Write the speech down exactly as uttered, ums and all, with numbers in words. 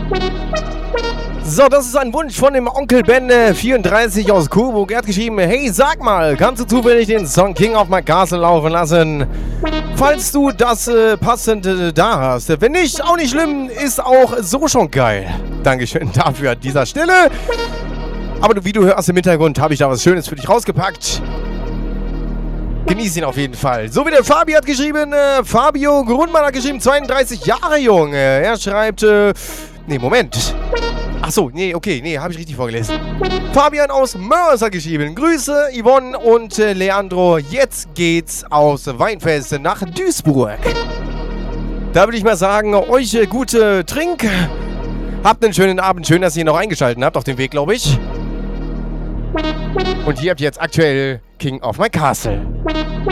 So, das ist ein Wunsch von dem Onkel Ben äh, vierunddreißig aus Coburg. Er hat geschrieben, hey, sag mal, kannst du zufällig den Song King of My Castle laufen lassen? Falls du das äh, passend äh, da hast. Wenn nicht, auch nicht schlimm, ist auch so schon geil. Dankeschön dafür an dieser Stelle. Aber du, wie du hörst im Hintergrund, habe ich da was Schönes für dich rausgepackt. Genieß ihn auf jeden Fall. So wie der Fabi hat geschrieben, äh, Fabio Grundmann hat geschrieben, zweiunddreißig Jahre jung. Äh, er schreibt, äh, nee, Moment. Ach so, nee, okay, nee, habe ich richtig vorgelesen. Fabian aus Mörs hat geschrieben, Grüße Yvonne und äh, Leandro. Jetzt geht's aus Weinfest nach Duisburg. Da würde ich mal sagen, euch äh, gute Trink. Habt einen schönen Abend. Schön, dass ihr noch eingeschaltet habt auf dem Weg, glaube ich. Und hier habt ihr jetzt aktuell King of My Castle.